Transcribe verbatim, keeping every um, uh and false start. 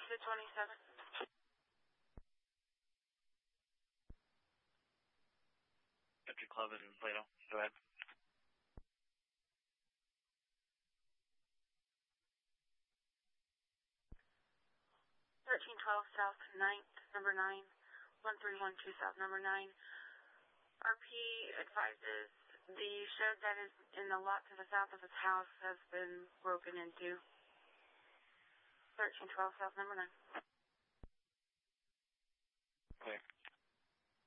two twenty-seven. Country Club in Plano. Go ahead. thirteen twelve South ninth, number nine, one three one two South, number nine. R P advises the shed that is in the lot to the south of his house has been broken into. thirteen twelve South, number nine. Okay.